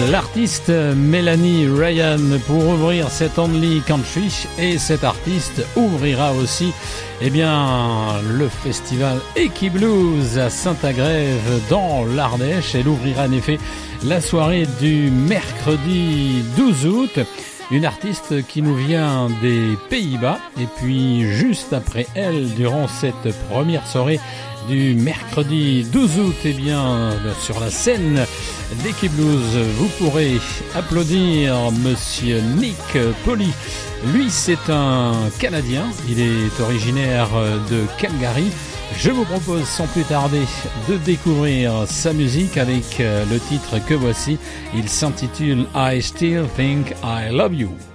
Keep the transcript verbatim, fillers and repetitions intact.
l'artiste Mélanie Ryan pour ouvrir cet Only Country, et cet artiste ouvrira aussi eh bien, le festival Equiblues à Saint-Agrève dans l'Ardèche. Elle ouvrira en effet la soirée du mercredi douze août. Une artiste qui nous vient des Pays-Bas, et puis juste après elle, durant cette première soirée du mercredi douze août, eh bien, sur la scène d'Equiblues, vous pourrez applaudir Monsieur Nick Polly. Lui, c'est un Canadien, il est originaire de Calgary. Je vous propose sans plus tarder de découvrir sa musique avec le titre que voici. Il s'intitule I Still Think I Love You.